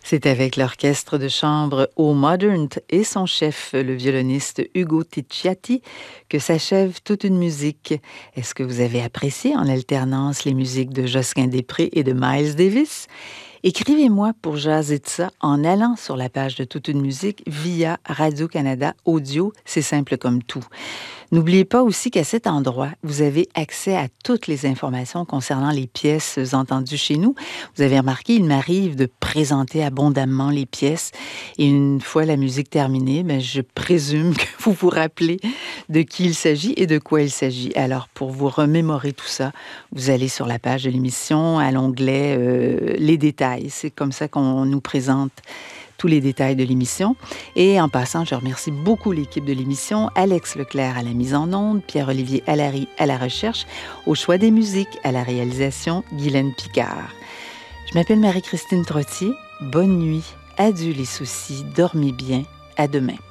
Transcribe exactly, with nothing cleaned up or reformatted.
C'est avec l'orchestre de chambre Au Modern et son chef, le violoniste Ugo Ticciati, que s'achève toute une musique. Est-ce que vous avez apprécié en alternance les musiques de Josquin Després et de Miles Davis? Écrivez-moi pour jaser de ça en allant sur la page de Toute une musique via Radio-Canada Audio. C'est simple comme tout. N'oubliez pas aussi qu'à cet endroit, vous avez accès à toutes les informations concernant les pièces entendues chez nous. Vous avez remarqué, il m'arrive de présenter abondamment les pièces. Et une fois la musique terminée, ben, je présume que vous vous rappelez de qui il s'agit et de quoi il s'agit. Alors, pour vous remémorer tout ça, vous allez sur la page de l'émission à l'onglet euh, « Les détails ». C'est comme ça qu'on nous présente tous les détails de l'émission. Et en passant, je remercie beaucoup l'équipe de l'émission, Alex Leclerc à la mise en onde, Pierre-Olivier Allary à la recherche, au choix des musiques, à la réalisation, Guylaine Picard. Je m'appelle Marie-Christine Trottier. Bonne nuit, adieu les soucis, dormez bien, à demain.